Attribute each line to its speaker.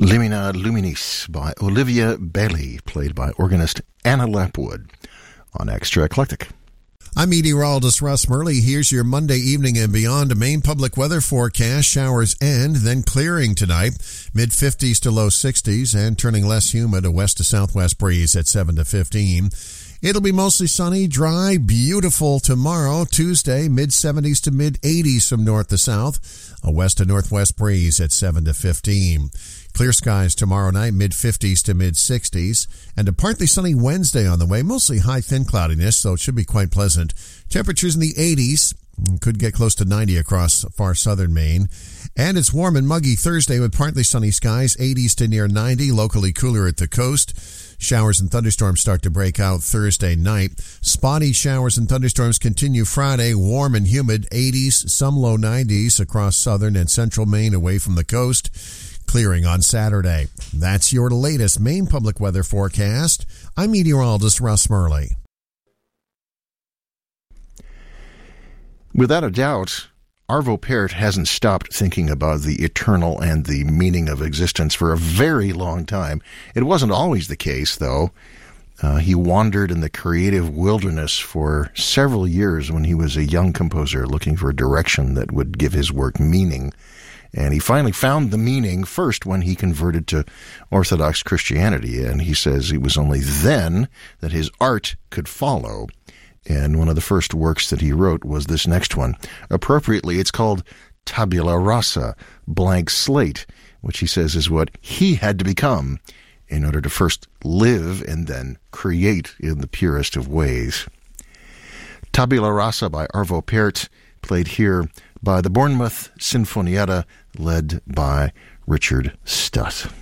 Speaker 1: Limina Luminis by Olivia Bailey, played by organist Anna Lapwood on Extra Eclectic.
Speaker 2: I'm meteorologist Russ Murley. Here's your Monday evening and beyond. A Maine public weather forecast. Showers end, then clearing tonight. Mid-50s to low 60s and turning less humid. A west to southwest breeze at 7 to 15. It'll be mostly sunny, dry, beautiful tomorrow. Tuesday, mid-70s to mid-80s from north to south. A west to northwest breeze at 7 to 15. Clear skies tomorrow night, mid-50s to mid-60s, and a partly sunny Wednesday on the way, mostly high thin cloudiness, so it should be quite pleasant. Temperatures in the 80s, could get close to 90 across far southern Maine. And it's warm and muggy Thursday with partly sunny skies, 80s to near 90, locally cooler at the coast. Showers and thunderstorms start to break out Thursday night. Spotty showers and thunderstorms continue Friday, warm and humid, 80s, some low 90s across southern and central Maine away from the coast. Clearing on Saturday. That's your latest Maine public weather forecast. I'm meteorologist Russ Murley.
Speaker 1: Without a doubt, Arvo Pärt hasn't stopped thinking about the eternal and the meaning of existence for a very long time. It wasn't always the case, though. He wandered in the creative wilderness for several years when he was a young composer looking for a direction that would give his work meaning. And he finally found the meaning first when he converted to Orthodox Christianity. And he says it was only then that his art could follow. And one of the first works that he wrote was this next one. Appropriately, it's called Tabula Rasa, Blank Slate, which he says is what he had to become in order to first live and then create in the purest of ways. Tabula Rasa by Arvo Pärt, played here by the Bournemouth Sinfonietta, led by Richard Stutt.